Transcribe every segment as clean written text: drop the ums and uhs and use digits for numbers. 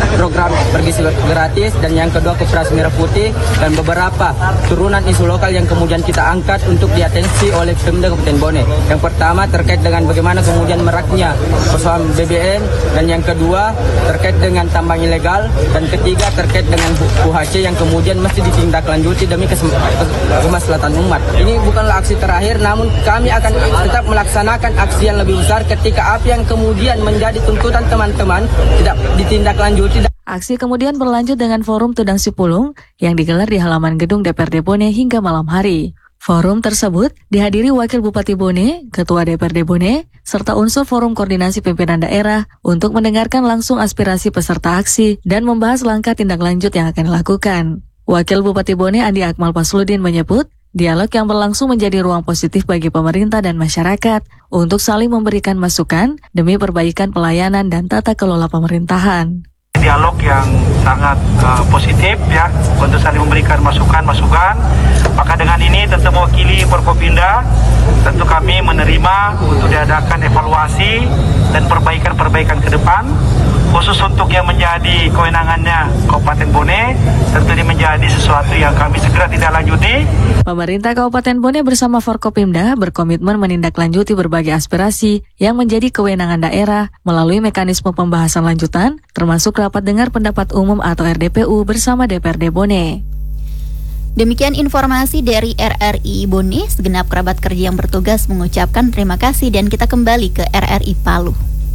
program bergizi gratis, dan yang kedua Koperasi Merah Putih, dan beberapa turunan isu lokal yang kemudian kita angkat untuk diatensi oleh Pemda Kabupaten Bone. Yang pertama terkait dengan bagaimana kemudian meraknya persoalan BBM, dan yang kedua terkait dengan tambang ilegal, dan ketiga terkait dengan UHC yang kemudian mesti ditindaklanjuti demi kemaslahatan umat. Ini bukanlah aksi terakhir, namun kami akan tetap melaksanakan aksi yang lebih besar ketika apa yang kemudian menjadi tuntutan teman-teman tidak ditindaklanjuti. Aksi kemudian berlanjut dengan forum Tudang Sipulung yang digelar di halaman gedung DPRD Bone hingga malam hari. Forum tersebut dihadiri Wakil Bupati Bone, Ketua DPRD Bone, serta unsur Forum Koordinasi Pimpinan Daerah untuk mendengarkan langsung aspirasi peserta aksi dan membahas langkah tindak lanjut yang akan dilakukan. Wakil Bupati Bone Andi Akmal Pasludin menyebut, dialog yang berlangsung menjadi ruang positif bagi pemerintah dan masyarakat untuk saling memberikan masukan demi perbaikan pelayanan dan tata kelola pemerintahan. Dialog yang sangat positif ya untuk saling memberikan masukan. Maka dengan ini tentu mewakili Forkopimda, tentu kami menerima untuk diadakan evaluasi dan perbaikan ke depan, khusus untuk yang menjadi kewenangannya Kabupaten Bone. Tentu ini menjadi sesuatu yang kami segera tidak lanjuti. Pemerintah Kabupaten Bone bersama Forkopimda berkomitmen menindaklanjuti berbagai aspirasi yang menjadi kewenangan daerah melalui mekanisme pembahasan lanjutan, termasuk rapat dengar pendapat umum atau RDPU bersama DPRD Bone. Demikian informasi dari RRI Bone. Segenap kerabat kerja yang bertugas mengucapkan terima kasih, dan kita kembali ke RRI Palu.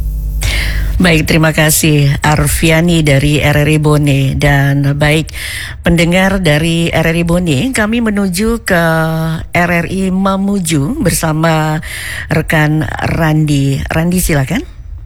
Baik, terima kasih Arfiani dari RRI Bone. Dan baik pendengar dari RRI Bone, kami menuju ke RRI Mamuju bersama rekan Randi. Randi, silakan.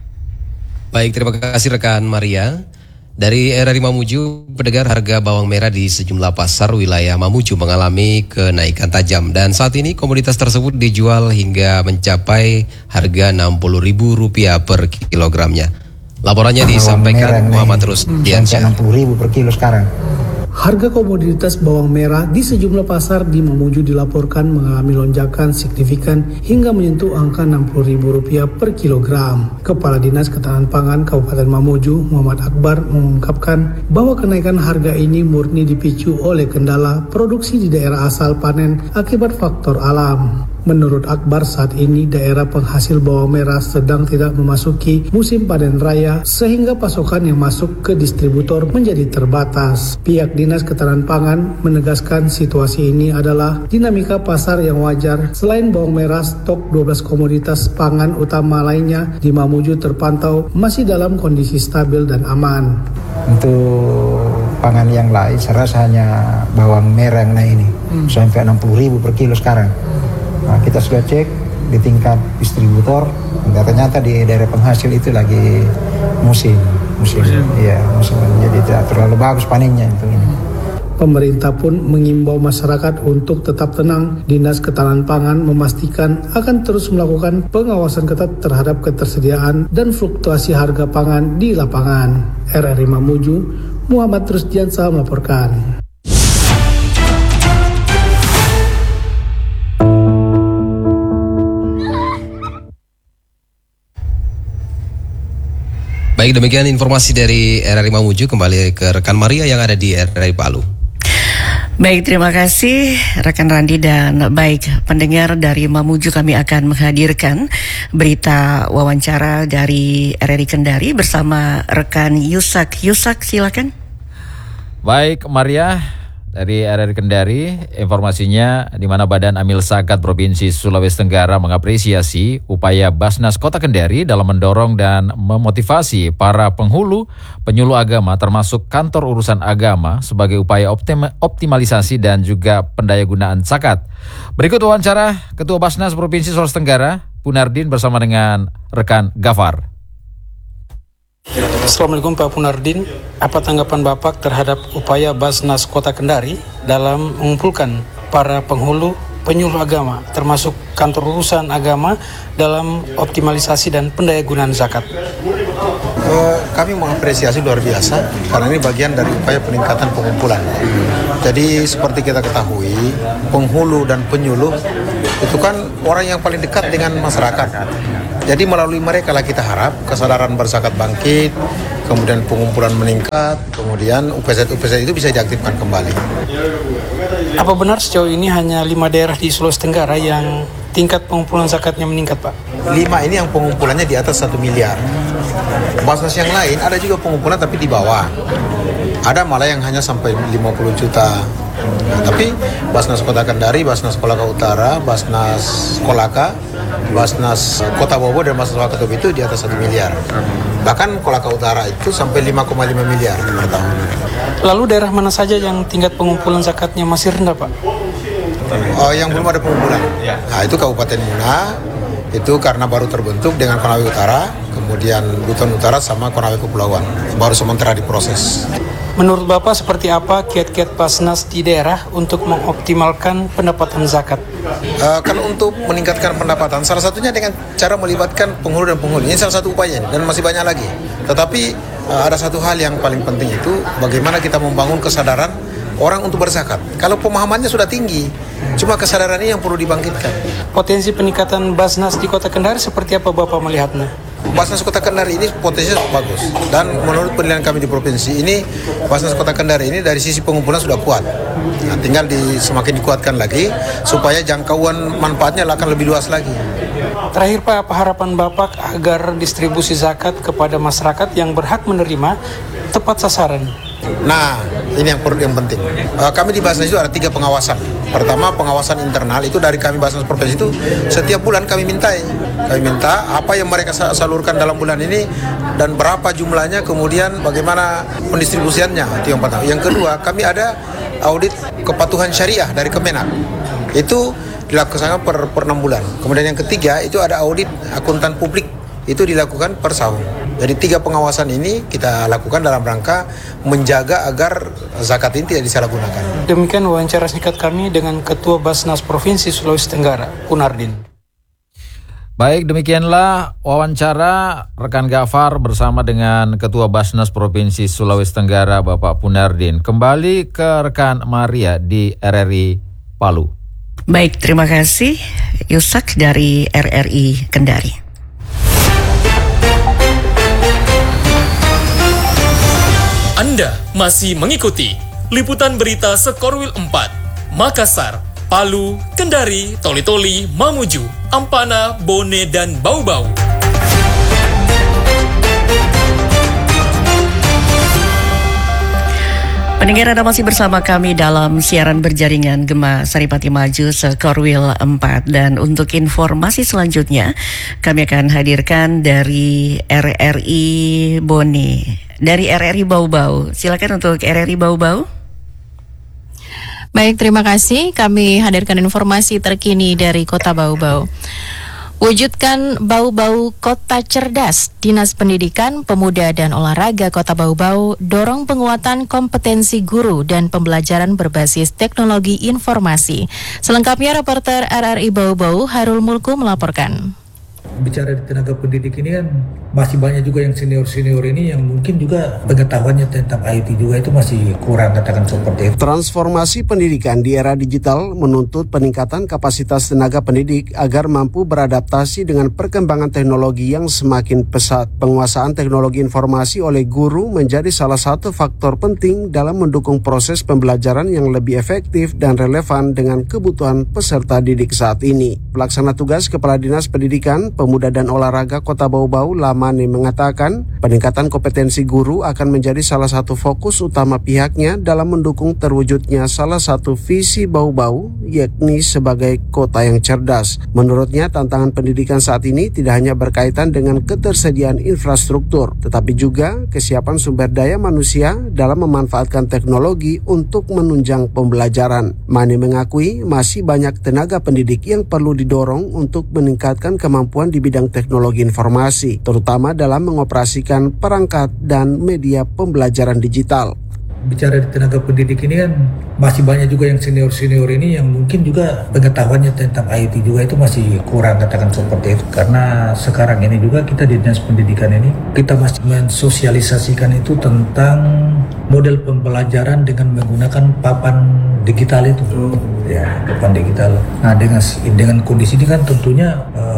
Baik, terima kasih rekan Maria. Dari RRI Mamuju, pendengar, harga bawang merah di sejumlah pasar wilayah Mamuju mengalami kenaikan tajam, dan saat ini komoditas tersebut dijual hingga mencapai harga Rp60.000 per kilogramnya. Laporannya disampaikan Muhammad Rusdiansyah. Rp60.000 per kilo sekarang. Harga komoditas bawang merah di sejumlah pasar di Mamuju dilaporkan mengalami lonjakan signifikan hingga menyentuh angka Rp60.000 per kilogram. Kepala Dinas Ketahanan Pangan Kabupaten Mamuju, Muhammad Akbar, mengungkapkan bahwa kenaikan harga ini murni dipicu oleh kendala produksi di daerah asal panen akibat faktor alam. Menurut Akbar, saat ini daerah penghasil bawang merah sedang tidak memasuki musim panen raya sehingga pasokan yang masuk ke distributor menjadi terbatas. Pihak Dinas Ketahanan Pangan menegaskan situasi ini adalah dinamika pasar yang wajar. Selain bawang merah, stok 12 komoditas pangan utama lainnya di Mamuju terpantau masih dalam kondisi stabil dan aman. Untuk pangan yang lain, saya rasa hanya bawang merah yang naik ini sampai Rp60.000 per kilo sekarang. Nah, kita sudah cek di tingkat distributor, dan ternyata di daerah penghasil itu lagi musim. Iya, musim. Jadi tidak terlalu bagus panennya itu ini. Pemerintah pun mengimbau masyarakat untuk tetap tenang. Dinas Ketahanan Pangan memastikan akan terus melakukan pengawasan ketat terhadap ketersediaan dan fluktuasi harga pangan di lapangan. RRI Mamuju, Muhammad Rusdiansyah melaporkan. Baik, demikian informasi dari RRI Mamuju. Kembali ke rekan Maria yang ada di RRI Palu. Baik, terima kasih rekan Randi. Dan baik pendengar, dari Mamuju kami akan menghadirkan berita wawancara dari RRI Kendari bersama rekan Yusak. Yusak, silakan. Baik Maria, dari RRI Kendari, informasinya di mana Badan Amil Zakat Provinsi Sulawesi Tenggara mengapresiasi upaya Basnas Kota Kendari dalam mendorong dan memotivasi para penghulu penyuluh agama termasuk kantor urusan agama sebagai upaya optimalisasi dan juga pendayagunaan zakat. Berikut wawancara Ketua Basnas Provinsi Sulawesi Tenggara, Punardin, bersama dengan rekan Gafar. Assalamualaikum Pak Punardin, apa tanggapan Bapak terhadap upaya Basnas Kota Kendari dalam mengumpulkan para penghulu penyuluh agama termasuk kantor urusan agama dalam optimalisasi dan pendayagunaan zakat? Kami mengapresiasi luar biasa karena ini bagian dari upaya peningkatan pengumpulan. Jadi seperti kita ketahui, penghulu dan penyuluh itu kan orang yang paling dekat dengan masyarakat. Jadi melalui mereka lah kita harap kesadaran berzakat bangkit, kemudian pengumpulan meningkat, kemudian UPZ itu bisa diaktifkan kembali. Apa benar sejauh ini hanya 5 daerah di Sulawesi Tenggara yang tingkat pengumpulan zakatnya meningkat, Pak? 5 ini yang pengumpulannya di atas 1 miliar. Basnas yang lain ada juga pengumpulan tapi di bawah. Ada malah yang hanya sampai 50 juta. Nah, tapi Basnas Kota Kendari, Basnas Kolaka Utara, Basnas Kolaka, Basnas Kota Bobo dan Basnas Wakatobi itu di atas 1 miliar. Bahkan Kolaka Utara itu sampai 5,5 miliar per tahun. Lalu daerah mana saja yang tingkat pengumpulan zakatnya masih rendah, Pak? Yang belum ada pengumpulan. Nah, itu Kabupaten Muna, itu karena baru terbentuk dengan Konawe Utara, kemudian Buton Utara sama Konawe Kepulauan. Baru sementara diproses. Menurut Bapak seperti apa kiat-kiat Basnas di daerah untuk mengoptimalkan pendapatan zakat? Kalau untuk meningkatkan pendapatan, salah satunya dengan cara melibatkan penghulu dan penghulu. Ini salah satu upaya dan masih banyak lagi. Tetapi ada satu hal yang paling penting itu bagaimana kita membangun kesadaran orang untuk berzakat. Kalau pemahamannya sudah tinggi, cuma kesadaran ini yang perlu dibangkitkan. Potensi peningkatan Basnas di Kota Kendari seperti apa Bapak melihatnya? Basnas Kota Kendari ini potensinya bagus. Dan menurut penilaian kami di provinsi ini, Basnas Kota Kendari ini dari sisi pengumpulan sudah kuat. Nah, tinggal semakin dikuatkan lagi supaya jangkauan manfaatnya akan lebih luas lagi. Terakhir Pak, apa harapan Bapak agar distribusi zakat kepada masyarakat yang berhak menerima tepat sasaran? Nah, ini yang penting. Kami di Basnas itu ada 3 pengawasan. Pertama, pengawasan internal itu dari kami Basnas Provinsi itu setiap bulan kami minta apa yang mereka salurkan dalam bulan ini dan berapa jumlahnya, kemudian bagaimana pendistribusiannya. Itu yang pertama. Yang kedua, kami ada audit kepatuhan syariah dari Kemenak. Itu dilakukan per 6 bulan. Kemudian yang ketiga, itu ada audit akuntan publik. Itu dilakukan per tahun. Jadi 3 pengawasan ini kita lakukan dalam rangka menjaga agar zakat ini tidak disalahgunakan. Demikian wawancara singkat kami dengan Ketua Basnas Provinsi Sulawesi Tenggara, Punardin. Baik, demikianlah wawancara rekan Gafar bersama dengan Ketua Basnas Provinsi Sulawesi Tenggara, Bapak Punardin. Kembali ke rekan Maria di RRI Palu. Baik, terima kasih Yusak dari RRI Kendari. Anda masih mengikuti liputan berita Sekorwil 4, Makassar, Palu, Kendari, Toli-Toli, Mamuju, Ampana, Bone, dan Bau-Bau. Pendengar, Anda masih bersama kami dalam siaran berjaringan Gema Saripati Maju Sekorwil 4. Dan untuk informasi selanjutnya kami akan hadirkan dari RRI Bone, dari RRI Bau-Bau. Silakan untuk RRI Bau-Bau. Baik, terima kasih. Kami hadirkan informasi terkini dari Kota Bau-Bau. Wujudkan Bau-Bau Kota Cerdas. Dinas Pendidikan, Pemuda dan Olahraga Kota Bau-Bau dorong penguatan kompetensi guru dan pembelajaran berbasis teknologi informasi. Selengkapnya reporter RRI Bau-Bau Harul Mulku melaporkan. Bicara di tenaga pendidik ini kan masih banyak juga yang senior-senior ini yang mungkin juga pengetahuannya tentang IT juga itu masih kurang, katakan seperti itu. Transformasi pendidikan di era digital menuntut peningkatan kapasitas tenaga pendidik agar mampu beradaptasi dengan perkembangan teknologi yang semakin pesat. Penguasaan teknologi informasi oleh guru menjadi salah satu faktor penting dalam mendukung proses pembelajaran yang lebih efektif dan relevan dengan kebutuhan peserta didik saat ini. Pelaksana tugas Kepala Dinas Pendidikan, Pemuda dan Olahraga Kota Bau-Bau Lamane mengatakan peningkatan kompetensi guru akan menjadi salah satu fokus utama pihaknya dalam mendukung terwujudnya salah satu visi Bau-Bau, yakni sebagai kota yang cerdas. Menurutnya, tantangan pendidikan saat ini tidak hanya berkaitan dengan ketersediaan infrastruktur, tetapi juga kesiapan sumber daya manusia dalam memanfaatkan teknologi untuk menunjang pembelajaran. Mane mengakui masih banyak tenaga pendidik yang perlu didorong untuk meningkatkan kemampuan di bidang teknologi informasi, terutama dalam mengoperasikan perangkat dan media pembelajaran digital. Bicara di tenaga pendidik ini kan masih banyak juga yang senior-senior ini yang mungkin juga pengetahuannya tentang IT juga itu masih kurang, katakan seperti itu. Karena sekarang ini juga kita di Dinas Pendidikan ini kita masih mensosialisasikan itu tentang model pembelajaran dengan menggunakan papan digital itu. Ya, papan digital. Nah, dengan kondisi ini kan tentunya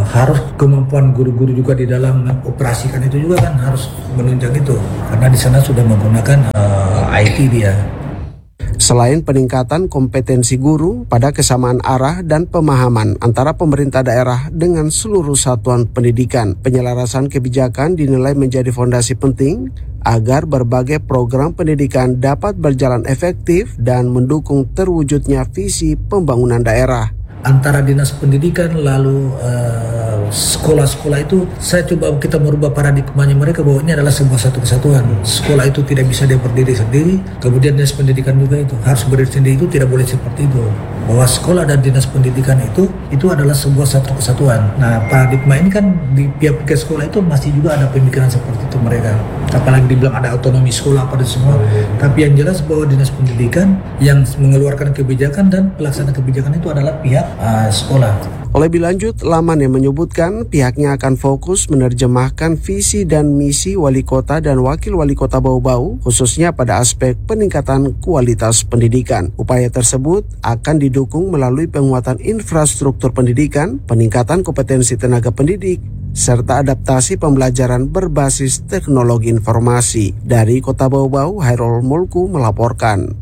harus kemampuan guru-guru juga di dalam mengoperasikan itu juga kan harus menunjang itu, karena di sana sudah menggunakan IT dia. Selain peningkatan kompetensi guru, pada kesamaan arah dan pemahaman antara pemerintah daerah dengan seluruh satuan pendidikan, penyelarasan kebijakan dinilai menjadi fondasi penting agar berbagai program pendidikan dapat berjalan efektif dan mendukung terwujudnya visi pembangunan daerah. Antara dinas pendidikan lalu sekolah-sekolah itu kita merubah paradigmanya mereka bahwa ini adalah sebuah satu kesatuan. Sekolah itu tidak bisa dia berdiri sendiri, kemudian dinas pendidikan juga itu harus berdiri sendiri, itu tidak boleh seperti itu. Bahwa sekolah dan dinas pendidikan itu adalah sebuah satu kesatuan. Nah, paradigma ini kan di pihak sekolah itu masih juga ada pemikiran seperti itu mereka. Apalagi dibilang ada otonomi sekolah pada semua. Tapi yang jelas bahwa dinas pendidikan yang mengeluarkan kebijakan dan pelaksana kebijakan itu adalah pihak sekolah. Lebih lanjut, Laman yang menyebutkan pihaknya akan fokus menerjemahkan visi dan misi wali kota dan wakil wali kota Bau-Bau, khususnya pada aspek peningkatan kualitas pendidikan. Upaya tersebut akan didukung melalui penguatan infrastruktur pendidikan, peningkatan kompetensi tenaga pendidik, serta adaptasi pembelajaran berbasis teknologi informasi. Dari Kota Bau-Bau, Hairul Mulku melaporkan.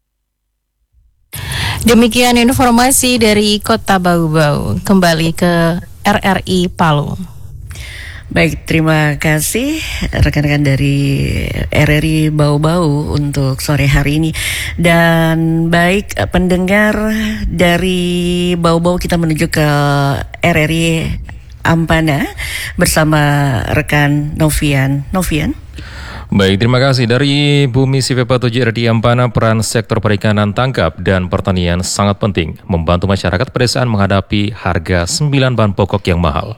Demikian informasi dari Kota Bau-Bau. Kembali ke RRI Palu. Baik, terima kasih rekan-rekan dari RRI Bau-Bau untuk sore hari ini. Dan baik pendengar dari Bau-Bau, kita menuju ke RRI Ampana bersama rekan Novian. Baik, terima kasih. Dari Bumi Sivepa 7 RRI Ampana, peran sektor perikanan tangkap dan pertanian sangat penting membantu masyarakat pedesaan menghadapi harga 9 bahan pokok yang mahal.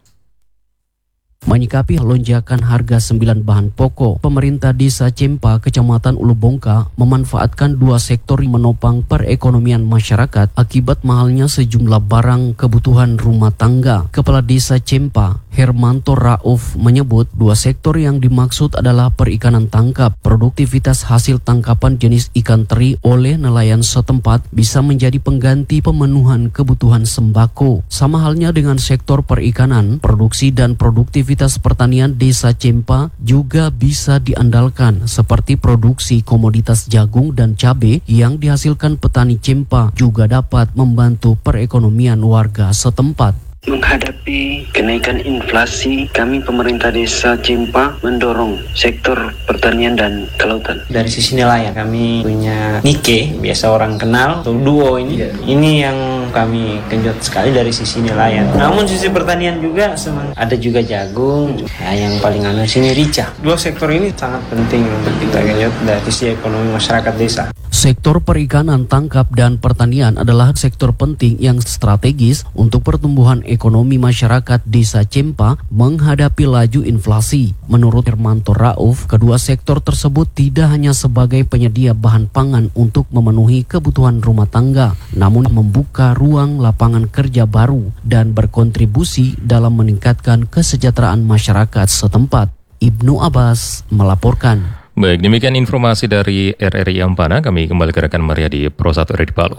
Menyikapi lonjakan harga 9 bahan pokok, pemerintah Desa Cempa, Kecamatan Ulubongka memanfaatkan dua sektor yang menopang perekonomian masyarakat akibat mahalnya sejumlah barang kebutuhan rumah tangga. Kepala Desa Cempa, Hermanto Rauf, menyebut dua sektor yang dimaksud adalah perikanan tangkap. Produktivitas hasil tangkapan jenis ikan teri oleh nelayan setempat bisa menjadi pengganti pemenuhan kebutuhan sembako. Sama halnya dengan sektor perikanan, produksi dan produktivitas pertanian Desa Cempa juga bisa diandalkan, seperti produksi komoditas jagung dan cabai yang dihasilkan petani Cempa juga dapat membantu perekonomian warga setempat. Menghadapi kenaikan inflasi, kami pemerintah Desa Cempa mendorong sektor pertanian dan kelautan. Dari sisi nelayan, kami punya Nike, biasa orang kenal, atau Duo ini. Ini yang kami genjot sekali dari sisi nelayan. Namun sisi pertanian juga ada juga jagung, yang paling sini rica. Dua sektor ini sangat penting untuk kita genjot dari sisi ekonomi masyarakat desa. Sektor perikanan, tangkap, dan pertanian adalah sektor penting yang strategis untuk pertumbuhan ekonomi masyarakat Desa Cempa menghadapi laju inflasi. Menurut Hermanto Rauf, kedua sektor tersebut tidak hanya sebagai penyedia bahan pangan untuk memenuhi kebutuhan rumah tangga, namun membuka ruang lapangan kerja baru dan berkontribusi dalam meningkatkan kesejahteraan masyarakat setempat. Ibnu Abbas melaporkan. Baik, demikian informasi dari RRI Ampana. Kami kembali ke rekan Maria di Pro 1 RRI Palu.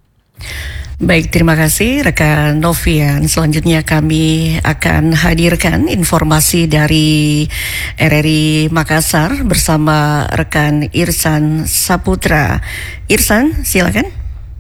Baik, terima kasih rekan Novian. Selanjutnya kami akan hadirkan informasi dari RRI Makassar bersama rekan Irsan Saputra. Irsan, silakan.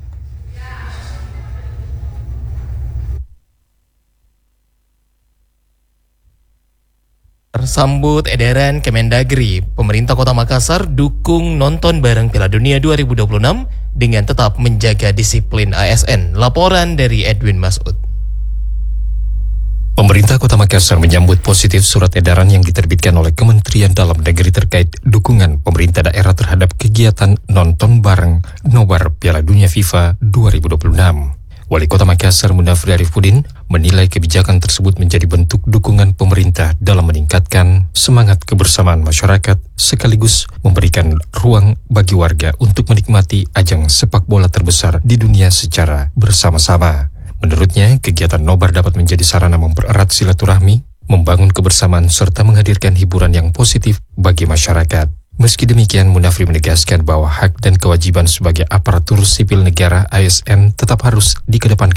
Sambut edaran Kemendagri, pemerintah Kota Makassar dukung nonton bareng Piala Dunia 2026 dengan tetap menjaga disiplin ASN. Laporan dari Edwin Masud. Pemerintah Kota Makassar menyambut positif surat edaran yang diterbitkan oleh Kementerian Dalam Negeri terkait dukungan pemerintah daerah terhadap kegiatan nonton bareng nobar Piala Dunia FIFA 2026. Wali Kota Makassar Munafri Arifudin menilai kebijakan tersebut menjadi bentuk dukungan pemerintah dalam meningkatkan semangat kebersamaan masyarakat sekaligus memberikan ruang bagi warga untuk menikmati ajang sepak bola terbesar di dunia secara bersama-sama. Menurutnya, kegiatan nobar dapat menjadi sarana mempererat silaturahmi, membangun kebersamaan serta menghadirkan hiburan yang positif bagi masyarakat. Meski demikian, Munafri menegaskan bahwa hak dan kewajiban sebagai aparatur sipil negara ASN tetap harus dikedepankan.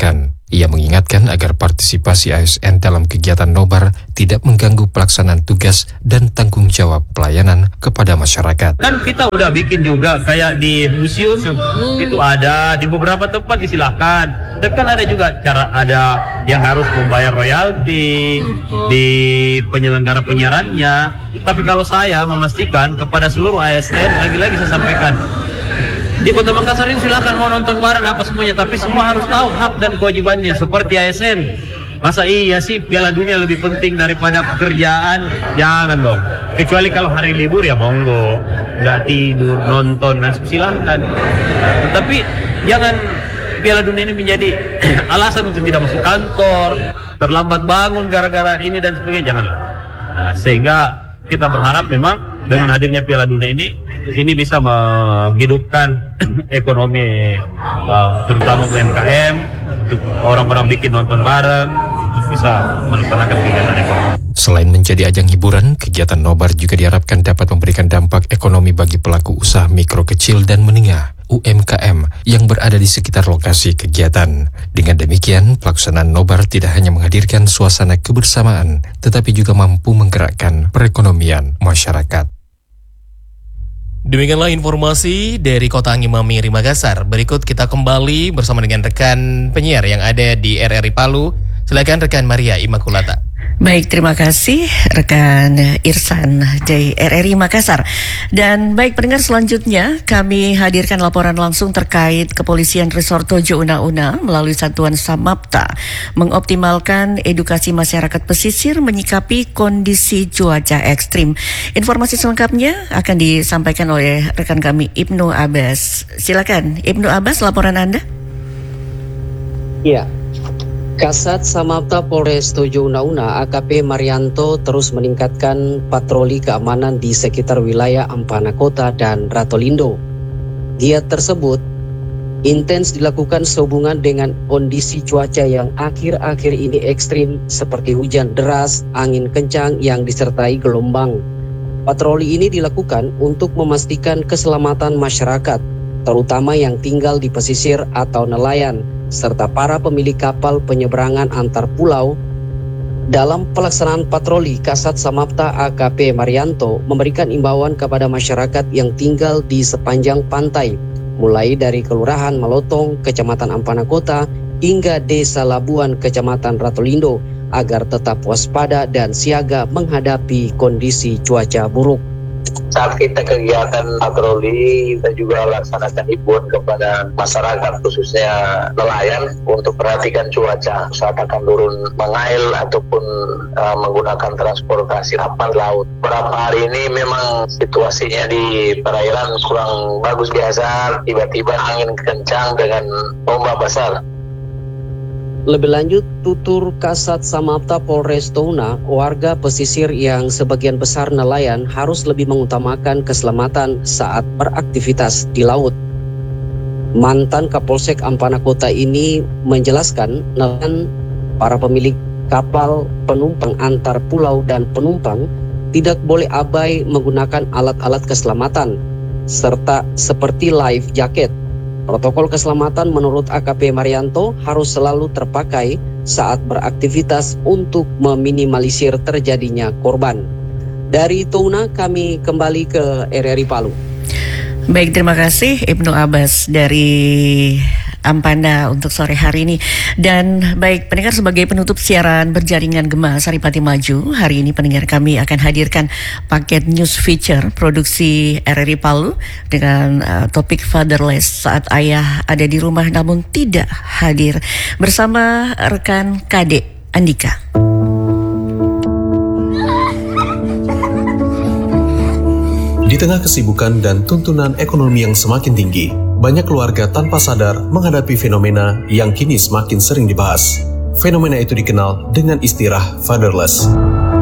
Ia mengingatkan agar partisipasi ASN dalam kegiatan nobar tidak mengganggu pelaksanaan tugas dan tanggung jawab pelayanan kepada masyarakat. Kan kita udah bikin juga kayak di museum itu ada, di beberapa tempat disilahkan. Tapi kan ada juga cara, ada yang harus membayar royalti di penyelenggara penyiarannya. Tapi kalau saya memastikan kepada seluruh ASN, lagi-lagi saya sampaikan, di Kota Makassar ini silakan mau nonton bareng apa semuanya, tapi semua harus tahu hak dan kewajibannya seperti ASN. Masa iya sih Piala Dunia lebih penting daripada pekerjaan? Jangan dong. Kecuali kalau hari libur ya monggo, nggak tidur nonton, nah silakan. Tapi jangan Piala Dunia ini menjadi alasan untuk tidak masuk kantor, terlambat bangun gara-gara ini dan sebagainya. Janganlah. Nah, sehingga kita berharap memang dengan hadirnya Piala Dunia ini bisa menghidupkan ekonomi terutama UMKM, untuk orang-orang bikin nonton bareng, bisa melaksanakan kegiatan ekonomi. Selain menjadi ajang hiburan, kegiatan nobar juga diharapkan dapat memberikan dampak ekonomi bagi pelaku usaha mikro kecil dan menengah UMKM yang berada di sekitar lokasi kegiatan. Dengan demikian, pelaksanaan nobar tidak hanya menghadirkan suasana kebersamaan, tetapi juga mampu menggerakkan perekonomian masyarakat. Demikianlah informasi dari Kota Angin Mamiri Makassar. Berikut kita kembali bersama dengan rekan penyiar yang ada di RRI Palu. Silakan rekan Maria Immaculata. Baik, terima kasih rekan Irsan dari RRI Makassar. Dan baik pendengar, selanjutnya kami hadirkan laporan langsung terkait Kepolisian Resort Tojo Una-Una melalui Satuan Samapta mengoptimalkan edukasi masyarakat pesisir menyikapi kondisi cuaca ekstrim. Informasi selengkapnya akan disampaikan oleh rekan kami Ibnu Abbas. Silakan Ibnu Abbas, laporan Anda. Iya. Kasat Samapta Polres Tojo Una-Una AKP Marianto terus meningkatkan patroli keamanan di sekitar wilayah Ampana Kota dan Ratolindo. Giat tersebut intens dilakukan sehubungan dengan kondisi cuaca yang akhir-akhir ini ekstrim seperti hujan deras, angin kencang yang disertai gelombang. Patroli ini dilakukan untuk memastikan keselamatan masyarakat, terutama yang tinggal di pesisir atau nelayan, serta para pemilik kapal penyeberangan antar pulau. Dalam pelaksanaan patroli, Kasat Samapta AKP Marianto memberikan imbauan kepada masyarakat yang tinggal di sepanjang pantai, mulai dari Kelurahan Malotong, Kecamatan Ampana Kota, hingga Desa Labuan, Kecamatan Ratolindo, agar tetap waspada dan siaga menghadapi kondisi cuaca buruk. Saat kita kegiatan patroli, kita juga laksanakan himbauan kepada masyarakat khususnya nelayan untuk perhatikan cuaca, usahakan turun mengail ataupun menggunakan transportasi kapal laut. Beberapa hari ini memang situasinya di perairan kurang bagus biasa, tiba-tiba angin kencang dengan ombak besar. Lebih lanjut, tutur Kasat Samapta Polres Touna, warga pesisir yang sebagian besar nelayan harus lebih mengutamakan keselamatan saat beraktivitas di laut. Mantan Kapolsek Ampana Kota ini menjelaskan nelayan, para pemilik kapal, penumpang antar pulau dan penumpang tidak boleh abai menggunakan alat-alat keselamatan, serta seperti life jacket. Protokol keselamatan menurut AKP Marianto harus selalu terpakai saat beraktivitas untuk meminimalisir terjadinya korban. Dari Touna kami kembali ke RRI Palu. Baik, terima kasih Ibnu Abbas dari Ampana untuk sore hari ini. Dan baik pendengar, sebagai penutup siaran berjaringan Gema Saripati Maju, hari ini pendengar kami akan hadirkan paket news feature produksi RRI Palu dengan topik Fatherless, saat ayah ada di rumah namun tidak hadir, bersama rekan Kade Andika. Di tengah kesibukan dan tuntunan ekonomi yang semakin tinggi, banyak keluarga tanpa sadar menghadapi fenomena yang kini semakin sering dibahas. Fenomena itu dikenal dengan istilah fatherless.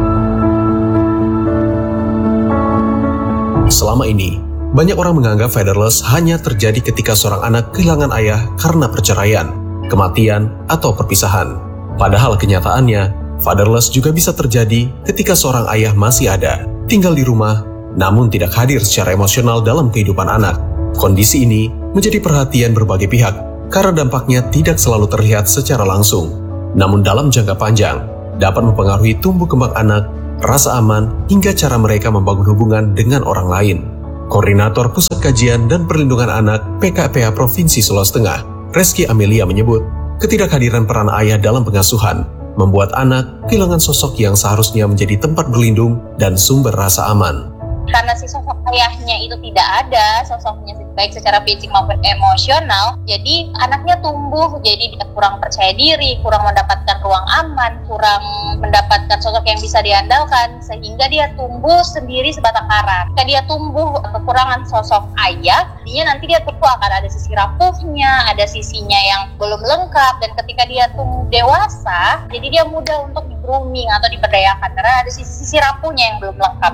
Selama ini, banyak orang menganggap fatherless hanya terjadi ketika seorang anak kehilangan ayah karena perceraian, kematian, atau perpisahan. Padahal kenyataannya, fatherless juga bisa terjadi ketika seorang ayah masih ada, tinggal di rumah, namun tidak hadir secara emosional dalam kehidupan anak. Kondisi ini menjadi perhatian berbagai pihak, karena dampaknya tidak selalu terlihat secara langsung. Namun dalam jangka panjang, dapat mempengaruhi tumbuh kembang anak, rasa aman, hingga cara mereka membangun hubungan dengan orang lain. Koordinator Pusat Kajian dan Perlindungan Anak PKPA Provinsi Sulawesi Tengah, Reski Amelia menyebut, ketidakhadiran peran ayah dalam pengasuhan membuat anak kehilangan sosok yang seharusnya menjadi tempat berlindung dan sumber rasa aman. Karena si sosok ayahnya itu tidak ada, sosoknya baik secara fisik maupun emosional, jadi anaknya tumbuh jadi dia kurang percaya diri, kurang mendapatkan ruang aman, kurang mendapatkan sosok yang bisa diandalkan, sehingga dia tumbuh sendiri sebatang kara. Ketika dia tumbuh kekurangan sosok ayah, nanti dia tumbuh akan ada sisi rapuhnya, ada sisinya yang belum lengkap, dan ketika dia tumbuh dewasa, jadi dia mudah untuk di-grooming atau diberdayakan karena ada sisi rapuhnya yang belum lengkap.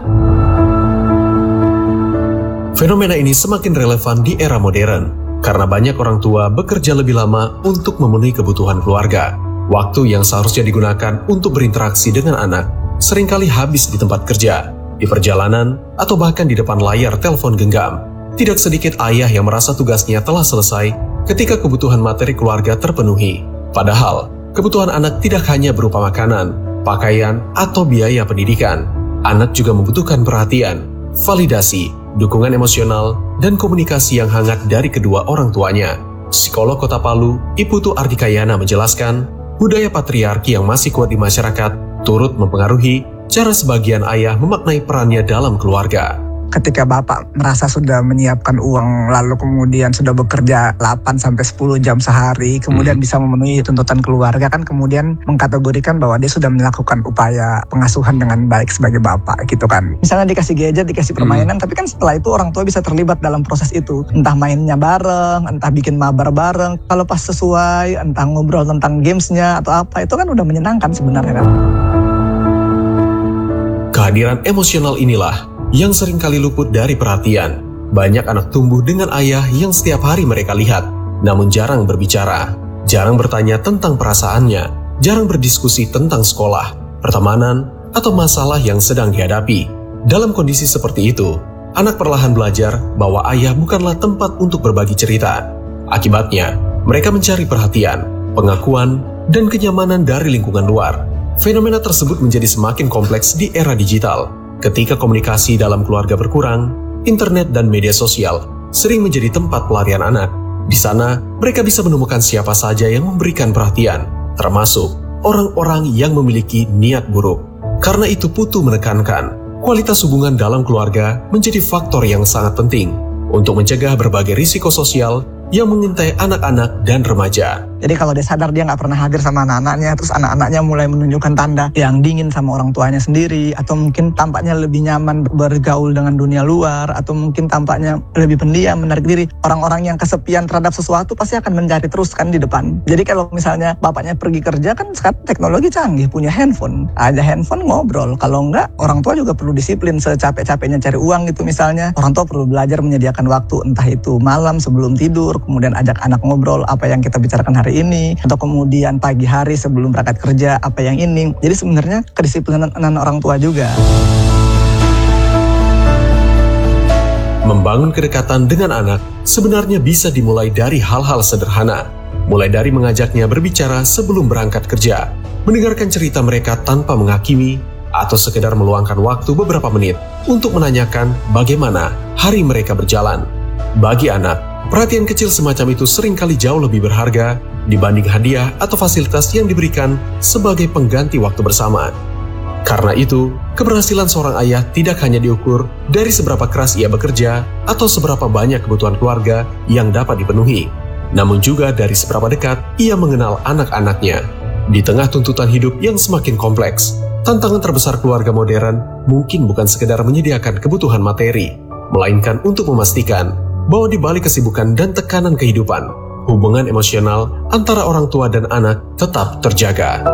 Fenomena ini semakin relevan di era modern, karena banyak orang tua bekerja lebih lama untuk memenuhi kebutuhan keluarga. Waktu yang seharusnya digunakan untuk berinteraksi dengan anak, seringkali habis di tempat kerja, di perjalanan, atau bahkan di depan layar telepon genggam. Tidak sedikit ayah yang merasa tugasnya telah selesai ketika kebutuhan materi keluarga terpenuhi. Padahal, kebutuhan anak tidak hanya berupa makanan, pakaian, atau biaya pendidikan. Anak juga membutuhkan perhatian, validasi, dukungan emosional, dan komunikasi yang hangat dari kedua orang tuanya. Psikolog Kota Palu, Iputu Ardikayana menjelaskan, budaya patriarki yang masih kuat di masyarakat turut mempengaruhi cara sebagian ayah memaknai perannya dalam keluarga. Ketika bapak merasa sudah menyiapkan uang, lalu kemudian sudah bekerja 8-10 jam sehari, kemudian bisa memenuhi tuntutan keluarga, kan kemudian mengkategorikan bahwa dia sudah melakukan upaya pengasuhan dengan baik sebagai bapak gitu kan. Misalnya dikasih gadget, dikasih permainan, tapi kan setelah itu orang tua bisa terlibat dalam proses itu. Entah mainnya bareng, entah bikin mabar bareng. Kalau pas sesuai, entah ngobrol tentang gamesnya atau apa, itu kan udah menyenangkan sebenarnya kan. Kehadiran emosional inilah yang seringkali luput dari perhatian. Banyak anak tumbuh dengan ayah yang setiap hari mereka lihat, namun jarang berbicara, jarang bertanya tentang perasaannya, jarang berdiskusi tentang sekolah, pertemanan, atau masalah yang sedang dihadapi. Dalam kondisi seperti itu, anak perlahan belajar bahwa ayah bukanlah tempat untuk berbagi cerita. Akibatnya, mereka mencari perhatian, pengakuan, dan kenyamanan dari lingkungan luar. Fenomena tersebut menjadi semakin kompleks di era digital. Ketika komunikasi dalam keluarga berkurang, internet dan media sosial sering menjadi tempat pelarian anak. Di sana, mereka bisa menemukan siapa saja yang memberikan perhatian, termasuk orang-orang yang memiliki niat buruk. Karena itu Putu menekankan, kualitas hubungan dalam keluarga menjadi faktor yang sangat penting untuk mencegah berbagai risiko sosial yang mengintai anak-anak dan remaja. Jadi kalau dia sadar dia nggak pernah hadir sama anak-anaknya, terus anak-anaknya mulai menunjukkan tanda yang dingin sama orang tuanya sendiri, atau mungkin tampaknya lebih nyaman bergaul dengan dunia luar, atau mungkin tampaknya lebih pendiam, menarik diri. Orang-orang yang kesepian terhadap sesuatu pasti akan mencari terus kan di depan. Jadi kalau misalnya bapaknya pergi kerja, kan sekarang teknologi canggih, punya handphone. Ada handphone ngobrol. Kalau enggak, orang tua juga perlu disiplin secapek-capeknya cari uang gitu misalnya. Orang tua perlu belajar menyediakan waktu, entah itu malam sebelum tidur, kemudian ajak anak ngobrol apa yang kita bicarakan hari ini, atau kemudian pagi hari sebelum berangkat kerja apa yang ini. Jadi sebenarnya kedisiplinan orang tua juga. Membangun kedekatan dengan anak sebenarnya bisa dimulai dari hal-hal sederhana. Mulai dari mengajaknya berbicara sebelum berangkat kerja, mendengarkan cerita mereka tanpa menghakimi, atau sekedar meluangkan waktu beberapa menit untuk menanyakan bagaimana hari mereka berjalan. Bagi anak, perhatian kecil semacam itu seringkali jauh lebih berharga dibanding hadiah atau fasilitas yang diberikan sebagai pengganti waktu bersama. Karena itu, keberhasilan seorang ayah tidak hanya diukur dari seberapa keras ia bekerja atau seberapa banyak kebutuhan keluarga yang dapat dipenuhi, namun juga dari seberapa dekat ia mengenal anak-anaknya. Di tengah tuntutan hidup yang semakin kompleks, tantangan terbesar keluarga modern mungkin bukan sekedar menyediakan kebutuhan materi, melainkan untuk memastikan bahwa di balik kesibukan dan tekanan kehidupan, hubungan emosional antara orang tua dan anak tetap terjaga.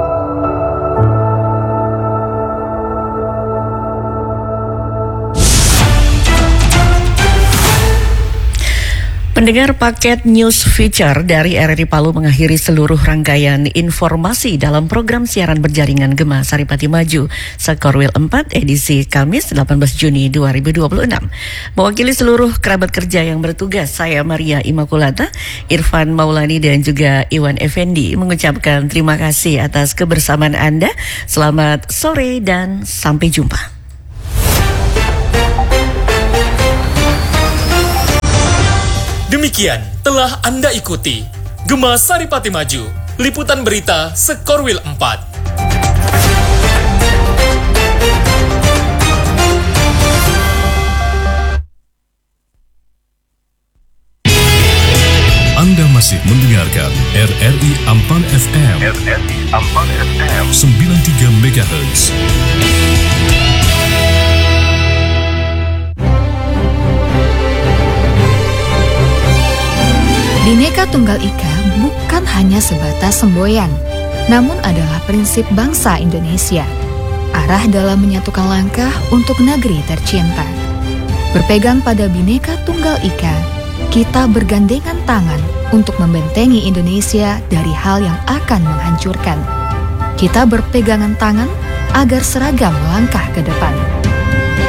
Pendengar, paket news feature dari RRI Palu mengakhiri seluruh rangkaian informasi dalam program siaran berjaringan Gema Saripati Maju Sekorwil 4 edisi Kamis 18 Juni 2026. Mewakili seluruh kerabat kerja yang bertugas, saya Maria Immaculata, Irfan Maulani dan juga Iwan Effendi mengucapkan terima kasih atas kebersamaan Anda. Selamat sore dan sampai jumpa. Demikian telah Anda ikuti Gema Saripati Maju, liputan berita Sekorwil 4. Anda masih mendengarkan RRI Ampang FM. RRI Ampang FM 93 MHz. Bhinneka Tunggal Ika bukan hanya sebatas semboyan, namun adalah prinsip bangsa Indonesia. Arah dalam menyatukan langkah untuk negeri tercinta. Berpegang pada Bhinneka Tunggal Ika, kita bergandengan tangan untuk membentengi Indonesia dari hal yang akan menghancurkan. Kita berpegangan tangan agar seragam melangkah ke depan.